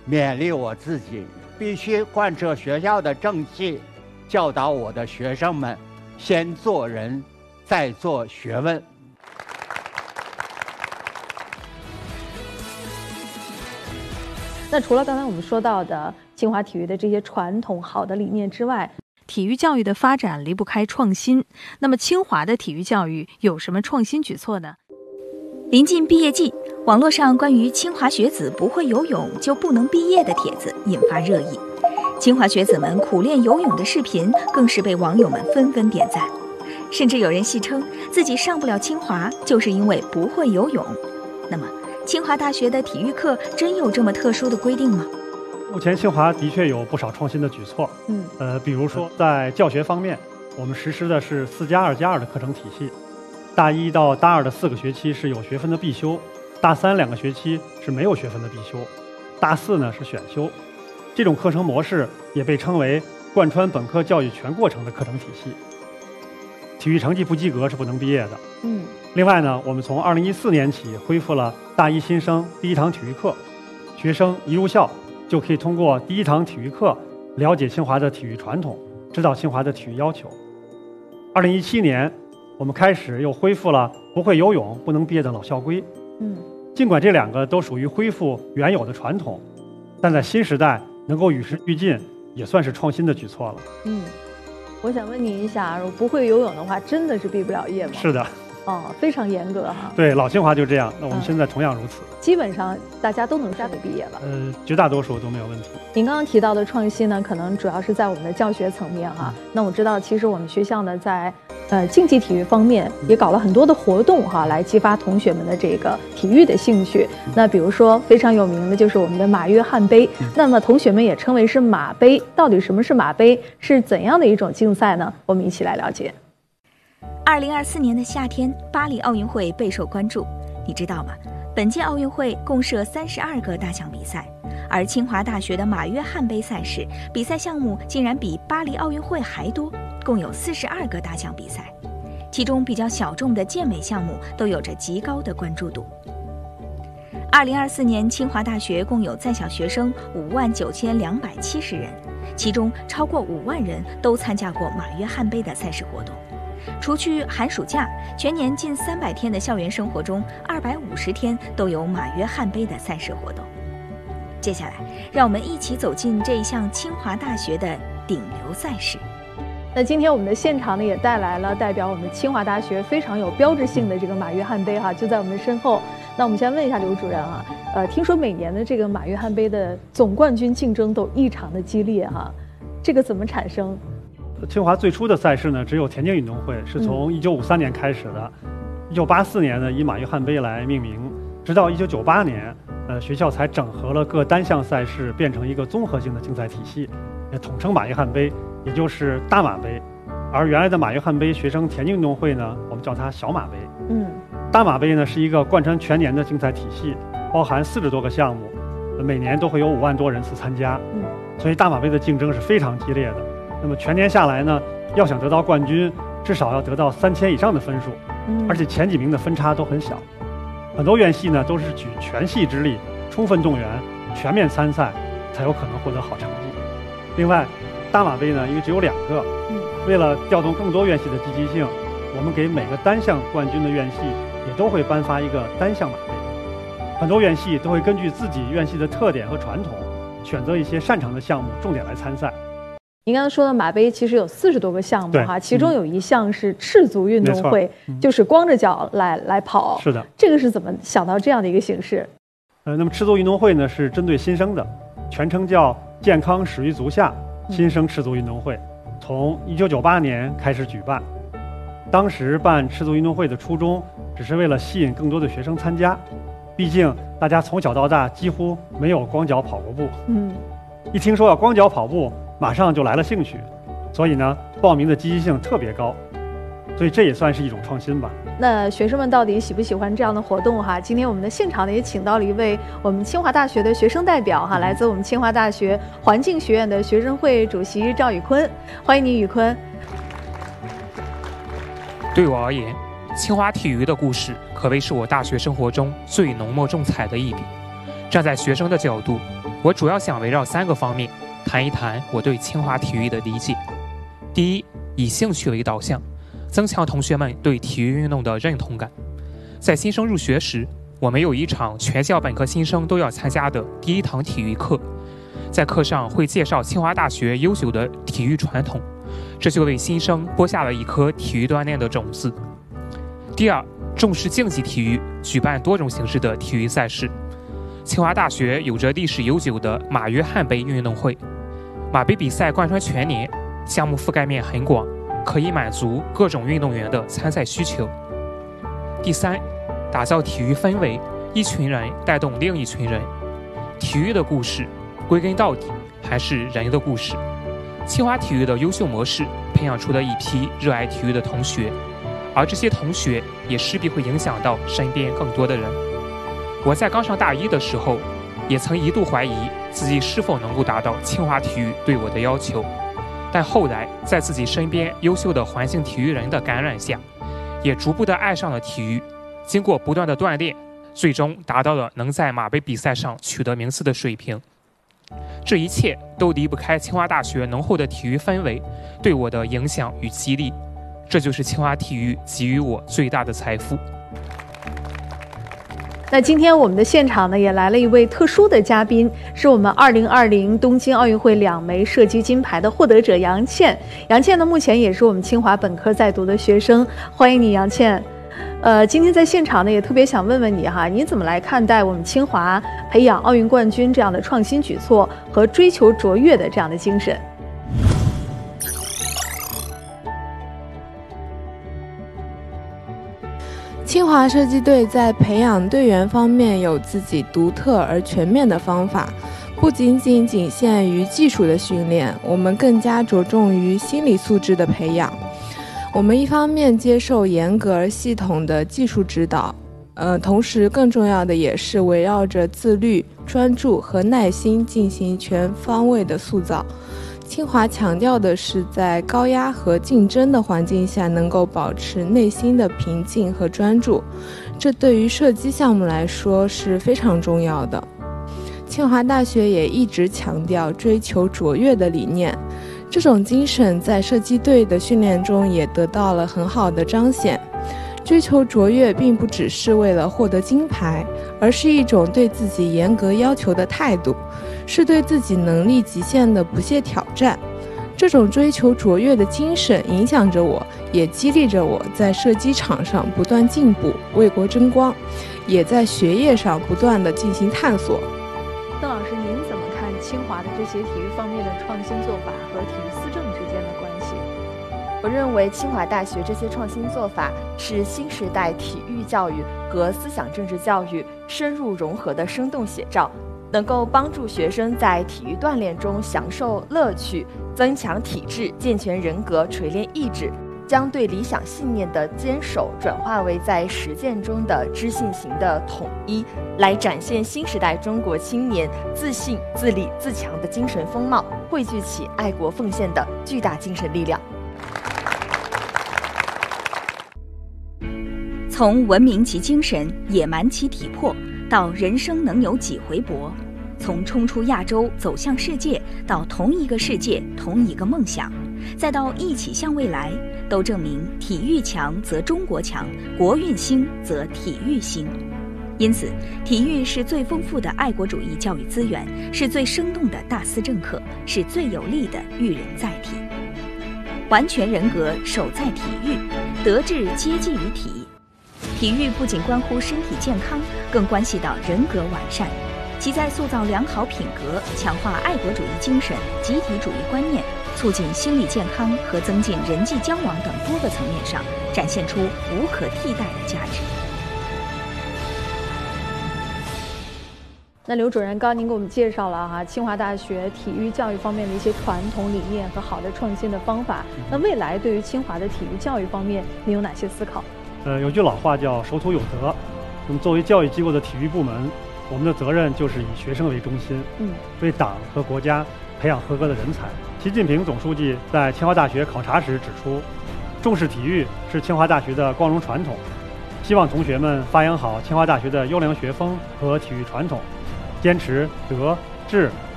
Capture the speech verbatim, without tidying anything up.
勉励我自己，必须贯彻学校的正气，教导我的学生们先做人，再做学问。 那除了刚才我们说到的清华体育的这些传统好的理念之外，体育教育的发展离不开创新。那么清华的体育教育有什么创新举措呢？ 临近毕业季，网络上关于清华学子不会游泳就不能毕业的帖子引发热议，清华学子们苦练游泳的视频更是被网友们纷纷点赞，甚至有人戏称自己上不了清华就是因为不会游泳。那么清华大学的体育课真有这么特殊的规定吗？ 目前清华的确有不少创新的举措，嗯，呃，比如说在教学方面，我们实施的是四加二加二的课程体系，大一到大二的四个学期是有学分的必修，大三两个学期是没有学分的必修，大四呢是选修。这种课程模式也被称为贯穿本科教育全过程的课程体系。体育成绩不及格是不能毕业的。嗯。另外呢，我们从二零一四年起恢复了大一新生第一堂体育课，学生一入校就可以通过第一堂体育课了解清华的体育传统，知道清华的体育要求。二零一七年，我们开始又恢复了不会游泳不能毕业的老校规。嗯。尽管这两个都属于恢复原有的传统，但在新时代能够与时俱进，也算是创新的举措了。 嗯。我想问您一下，如果不会游泳的话，真的是毕不了业吗？ 是的。 哦，非常严格哈。 对，老清华就这样，那我们现在同样如此。 嗯、基本上大家都能顺利毕业了。 呃，绝大多数都没有问题。 您刚刚提到的创新呢，可能主要是在我们的教学层面哈。嗯、那我知道，其实我们学校呢，在呃竞技体育方面也搞了很多的活动哈，来激发同学们的这个体育的兴趣。嗯、那比如说非常有名的就是我们的马约翰杯，嗯、那么同学们也称为是马杯。到底什么是马杯？是怎样的一种竞赛呢？我们一起来了解。 二零二四年的夏天，巴黎奥运会备受关注。你知道吗？本届奥运会共设三十二个大项比赛，而清华大学的马约翰杯赛事比赛项目竟然比巴黎奥运会还多，共有四十二个大项比赛，其中比较小众的健美项目都有着极高的关注度。二零二四年，清华大学共有在校学生五万九千两百七十人，其中超过五万人都参加过马约翰杯的赛事活动。除去寒暑假，全年近三百天的校园生活中，二百五十天都有马约翰杯的赛事活动。接下来，让我们一起走进这一项清华大学的顶流赛事。 那今天我们的现场呢，也带来了代表我们清华大学非常有标志性的这个马约翰杯哈，就在我们的身后。那我们先问一下刘主任啊，呃，听说每年的这个马约翰杯的总冠军竞争都异常的激烈哈，这个怎么产生？ 清华最初的赛事呢，只有田径运动会，是从一九五三年开始的。一九八四年呢，以马约翰杯来命名，直到一九九八年，呃，学校才整合了各单项赛事，变成一个综合性的竞赛体系，也统称马约翰杯，也就是大马杯。而原来的马约翰杯学生田径运动会呢，我们叫它小马杯。嗯，大马杯呢是一个贯穿全年的竞赛体系，包含四十多个项目，每年都会有五万多人次参加。嗯，所以大马杯的竞争是非常激烈的。那么全年下来呢，要想得到冠军，至少要得到三千以上的分数，嗯、而且前几名的分差都很小。很多院系呢都是举全系之力，充分动员，全面参赛，才有可能获得好成绩。另外，大马杯呢，因为只有两个，嗯、为了调动更多院系的积极性，我们给每个单项冠军的院系也都会颁发一个单项马杯。很多院系都会根据自己院系的特点和传统，选择一些擅长的项目，重点来参赛。 您刚才说的马杯其实有四十多个项目哈，其中有一项是赤足运动会，嗯、就是光着脚来来跑。 是的， 这个是怎么想到这样的一个形式？ 呃，那么赤足运动会呢是针对新生的，全称叫健康始于足下新生赤足运动会，嗯、从一九九八年开始举办。当时办赤足运动会的初衷，只是为了吸引更多的学生参加，毕竟大家从小到大几乎没有光脚跑过步。嗯，一听说要光脚跑步，马上就来了兴趣，所以呢，报名的积极性特别高，所以这也算是一种创新吧。 那学生们到底喜不喜欢这样的活动哈？今天我们的现场呢也请到了一位我们清华大学的学生代表哈，来自我们清华大学环境学院的学生会主席赵宇坤，欢迎你，宇坤。 对我而言，清华体育的故事可谓是我大学生活中最浓墨重彩的一笔。站在学生的角度， 我主要想围绕三个方面谈一谈我对清华体育的理解。第一，以兴趣为导向，增强同学们对体育运动的认同感。在新生入学时，我们有一场全校本科新生都要参加的第一堂体育课，在课上会介绍清华大学悠久的体育传统，这就为新生播下了一颗体育锻炼的种子。第二，重视竞技体育，举办多种形式的体育赛事。清华大学有着历史悠久的马约翰杯运动会，马杯比赛贯穿全年，项目覆盖面很广，可以满足各种运动员的参赛需求。第三，打造体育氛围，一群人带动另一群人。体育的故事，归根到底还是人的故事。清华体育的优秀模式，培养出了一批热爱体育的同学，而这些同学也势必会影响到身边更多的人。我在刚上大一的时候，也曾一度怀疑自己是否能够达到清华体育对我的要求，但后来在自己身边优秀的环境体育人的感染下，也逐步的爱上了体育。经过不断的锻炼，最终达到了能在马杯比赛上取得名次的水平。这一切都离不开清华大学浓厚的体育氛围对我的影响与激励，这就是清华体育给予我最大的财富。 那今天我们的现场呢，也来了一位特殊的嘉宾，是我们二零二零东京奥运会两枚射击金牌的获得者杨倩。杨倩呢，目前也是我们清华本科在读的学生，欢迎你，杨倩。呃，今天在现场呢，也特别想问问你哈，你怎么来看待我们清华培养奥运冠军这样的创新举措和追求卓越的这样的精神？ 清华射击队在培养队员方面有自己独特而全面的方法，不仅仅仅限于技术的训练，我们更加着重于心理素质的培养。我们一方面接受严格而系统的技术指导，呃，同时更重要的也是围绕着自律、专注和耐心进行全方位的塑造。清华强调的是在高压和竞争的环境下能够保持内心的平静和专注，这对于射击项目来说是非常重要的。清华大学也一直强调追求卓越的理念，这种精神在射击队的训练中也得到了很好的彰显。追求卓越并不只是为了获得金牌，而是一种对自己严格要求的态度，是对自己能力极限的不懈挑战。这种追求卓越的精神影响着我，也激励着我在射击场上不断进步，为国争光，也在学业上不断地进行探索。 邓老师，您怎么看清华的这些体育方面的创新做法和体育思政之间的关系？ 我认为清华大学这些创新做法是新时代体育教育和思想政治教育深入融合的生动写照，能够帮助学生在体育锻炼中享受乐趣，增强体质，健全人格，锤炼意志，将对理想信念的坚守转化为在实践中的知信行的统一，来展现新时代中国青年自信、自立、自强的精神风貌，汇聚起爱国奉献的巨大精神力量。 从文明其精神，野蛮其体魄，到人生能有几回搏，从冲出亚洲走向世界，到同一个世界同一个梦想，再到一起向未来，都证明体育强则中国强，国运兴则体育兴。因此，体育是最丰富的爱国主义教育资源，是最生动的大思政课，是最有力的育人载体。完全人格守在体育，德智皆基于体。体育不仅关乎身体健康，更关系到人格完善。其在塑造良好品格、强化爱国主义精神、集体主义观念、促进心理健康和增进人际交往等多个层面上，展现出无可替代的价值。 那刘主任，刚刚您给我们介绍了哈清华大学体育教育方面的一些传统理念和好的创新的方法。那未来对于清华的体育教育方面，您有哪些思考？ 呃，有句老话叫守土有责。那么作为教育机构的体育部门，我们的责任就是以学生为中心，嗯，为党和国家培养合格的人才。习近平总书记在清华大学考察时指出，重视体育是清华大学的光荣传统，希望同学们发扬好清华大学的优良学风和体育传统，坚持德、 志